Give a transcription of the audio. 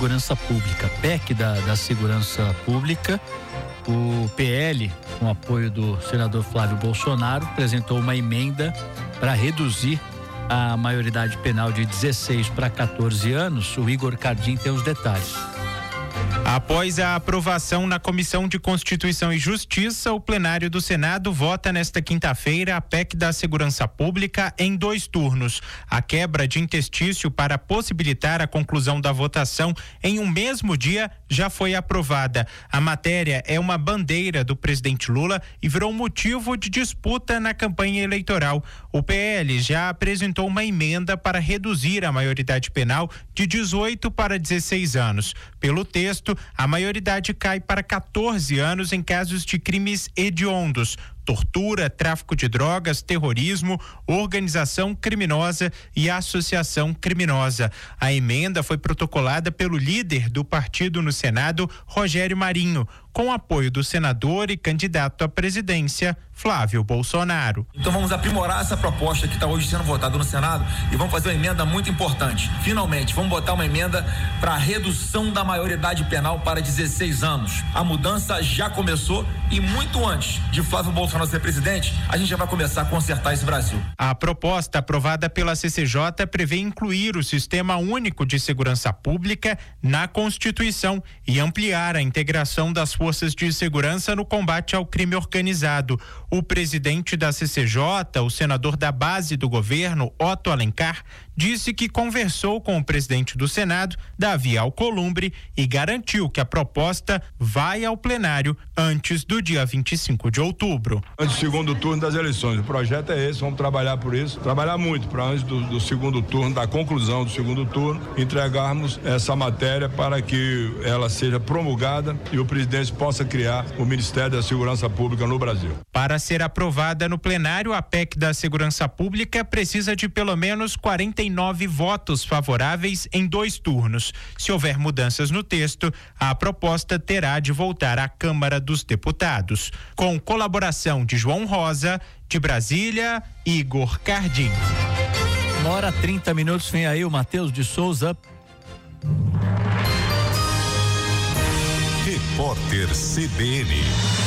segurança pública, PEC da segurança pública. O PL, com apoio do senador Flávio Bolsonaro, apresentou uma emenda para reduzir a maioridade penal de 16 para 14 anos. O Igor Cardim tem os detalhes. Após a aprovação na Comissão de Constituição e Justiça, o plenário do Senado vota nesta quinta-feira a PEC da Segurança Pública em 2 turnos. A quebra de interstício para possibilitar a conclusão da votação em um mesmo dia já foi aprovada. A matéria é uma bandeira do presidente Lula e virou motivo de disputa na campanha eleitoral. O PL já apresentou uma emenda para reduzir a maioridade penal de 18 para 16 anos. Pelo texto, a maioridade cai para 14 anos em casos de crimes hediondos, tortura, tráfico de drogas, terrorismo, organização criminosa e associação criminosa. A emenda foi protocolada pelo líder do partido no Senado, Rogério Marinho, com apoio do senador e candidato à presidência, Flávio Bolsonaro. Então vamos aprimorar essa proposta que está hoje sendo votada no Senado e vamos fazer uma emenda muito importante. Finalmente, vamos botar uma emenda para a redução da maioridade penal para 16 anos. A mudança já começou e muito antes de Flávio Bolsonaro ser presidente, a gente já vai começar a consertar esse Brasil. A proposta aprovada pela CCJ prevê incluir o Sistema Único de Segurança Pública na Constituição e ampliar a integração das forças de segurança no combate ao crime organizado. O presidente da CCJ, o senador da base do governo, Otto Alencar, disse que conversou com o presidente do Senado, Davi Alcolumbre, e garantiu que a proposta vai ao plenário antes do dia 25 de outubro. Antes do segundo turno das eleições, o projeto é esse, vamos trabalhar por isso, trabalhar muito para antes do segundo turno, da conclusão do segundo turno, entregarmos essa matéria para que ela seja promulgada e o presidente possa criar o Ministério da Segurança Pública no Brasil. Para ser aprovada no plenário, a PEC da Segurança Pública precisa de pelo menos 49 votos favoráveis em 2 turnos. Se houver mudanças no texto, a proposta terá de voltar à Câmara dos Deputados. Com colaboração de João Rosa, de Brasília, Igor Cardim. 1h30, vem aí o Matheus de Souza. Repórter CBN.